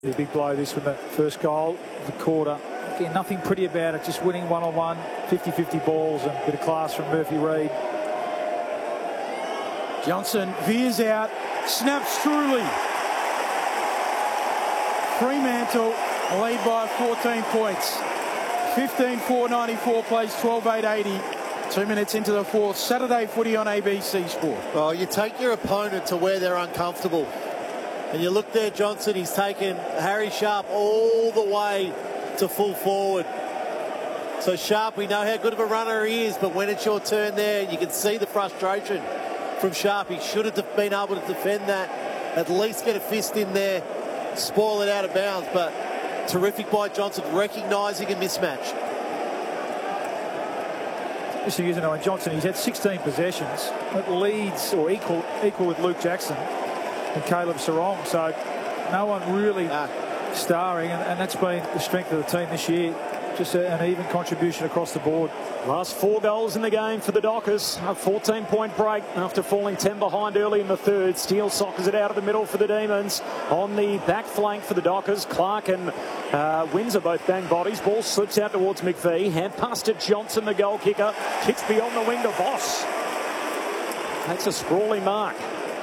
The big blow this with the first goal of the quarter. Again, nothing pretty about it, just winning one-on-one, 50-50 balls and a bit of class from Murphy Reid. Johnson veers out, snaps truly. Fremantle lead by 14 points. 15-4-94 plays 12-8-80. 2 minutes into the fourth. Saturday footy on ABC Sport. Well, you take your opponent to where they're uncomfortable. And you look there, Johnson, he's taken Harry Sharp all the way to full forward. So Sharp, we know how good of a runner he is, but when it's your turn there, you can see the frustration from Sharp. He should have been able to defend that, at least get a fist in there, spoil it out of bounds. But terrific by Johnson, recognising a mismatch. Just to use it on Johnson, he's had 16 possessions. It leads or equal with Luke Jackson and Caleb Serong. So no one really starring, and that's been the strength of the team this year. Just an even contribution across the board. Last 4 goals in the game for the Dockers. A 14-point break after falling 10 behind early in the third. Steele soccers it out of the middle for the Demons. On the back flank for the Dockers, Clark and Windsor both bang bodies. Ball slips out towards McVee. Hand pass to Johnson, the goal kicker. Kicks beyond the wing to Voss. Takes a sprawly mark.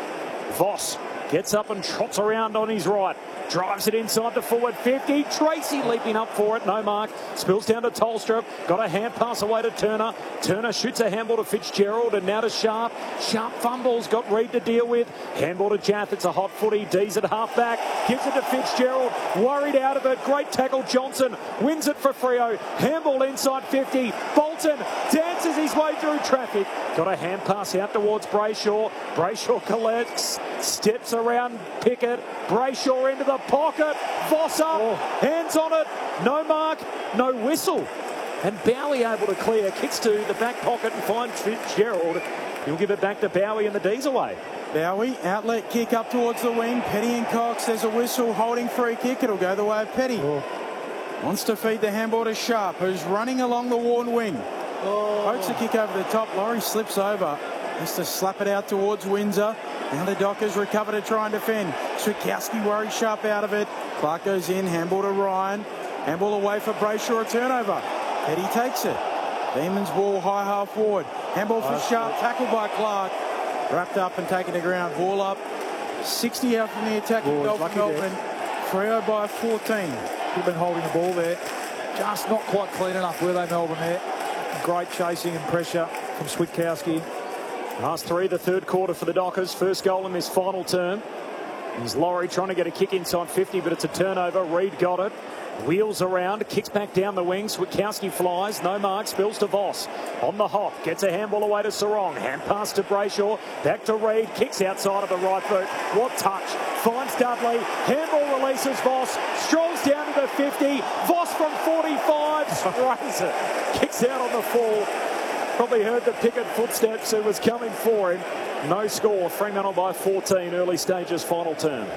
Voss gets up and trots around on his right. Drives it inside the forward 50. Tracy leaping up for it. No mark. Spills down to Tolstrup. Got a hand pass away to Turner. Turner shoots a handball to Fitzgerald and now to Sharp. Sharp fumbles. Got Reid to deal with. Handball to Jath. It's a hot footy. D's at half back. Gives it to Fitzgerald. Worried out of it. Great tackle. Johnson wins it for Freo. Handball inside 50. Bolton dances his way through traffic. Got a hand pass out towards Brayshaw. Brayshaw collects. Steps around Pickett. Brayshaw into the pocket. Voss up. Hands on it. No mark. No whistle. And Bowie able to clear. Kicks to the back pocket and finds Fitzgerald. He'll give it back to Bowie in the D's away. Bowie, outlet kick up towards the wing. Petty and Cox. There's a whistle holding free kick. It'll go the way of Petty. Wants to feed the handball to Sharp, who's running along the worn wing. Pokes the kick over the top. Laurie slips over. Has to slap it out towards Windsor. Now the Dockers recover to try and defend. Switkowski worries Sharp out of it. Clark goes in. Handball to Ryan. Handball away for Brayshaw. A turnover. Petty takes it. Demons ball high half forward. Handball for Sharp. Tackled by Clark. Wrapped up and taken to ground. Ball up. 60 out from the attack. Melbourne. Freo by 14. They've been holding the ball there. Just not quite clean enough, were they, Melbourne there? Great chasing and pressure from Switkowski. Last 3 of the third quarter for the Dockers. First goal in this final term. Here's Laurie trying to get a kick inside 50, but it's a turnover. Reid got it. Wheels around, kicks back down the wing. Switkowski flies, no mark, spills to Voss. On the hop, gets a handball away to Serong. Hand pass to Brayshaw, back to Reid, kicks outside of the right boot. What touch, finds Dudley. Handball releases Voss, strolls down to the 50. Voss from 45, sprays it. Kicks out on the fall. Probably heard the Pickett footsteps who was coming for him. No score, Fremantle by 14, early stages, final term.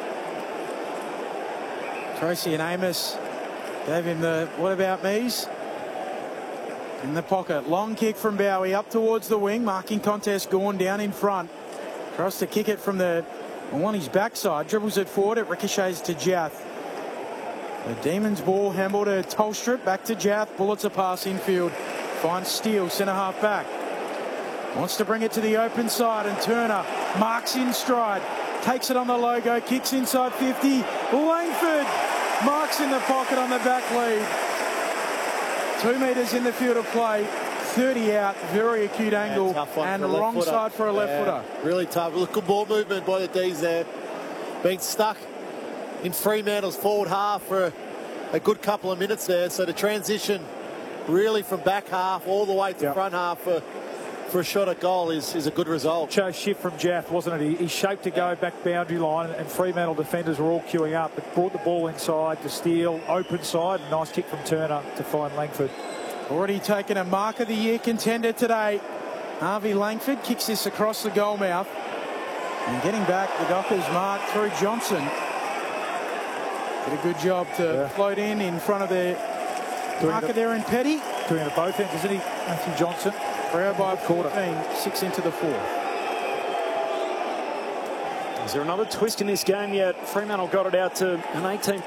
Tracy and Amos gave him the what about me's in the pocket. Long kick from Bowie up towards the wing. Marking contest Gawn down in front. Tries to kick it from on his backside. Dribbles it forward. It ricochets to Jath. The Demons ball handball to Tolstrup. Back to Jath. Bullets a pass infield. Finds Steele, centre half back. Wants to bring it to the open side and Turner marks in stride. Takes it on the logo, kicks inside 50. Langford marks in the pocket on the back lead. 2 metres in the field of play. 30 out, very acute angle, and wrong side for a left footer. Really tough. Look, good ball movement by the D's there. Been stuck in Fremantle's forward half for a good couple of minutes there. So the transition really from back half all the way to front half for a shot at goal is a good result. Chose shift from Jath, wasn't it? He shaped to go back boundary line, and Fremantle defenders were all queuing up, but brought the ball inside to Steele, open side. Nice kick from Turner to find Langford. Already taken a Mark of the Year contender today. Harvey Langford kicks this across the goal mouth. And getting back, the Dockers mark through Johnson. Did a good job to float in front of the marker there in Petty. Doing it at both ends, isn't he, Matthew Johnson? Freo by 14, 6 into the fourth. Is there another twist in this game yet? Fremantle got it out to an 18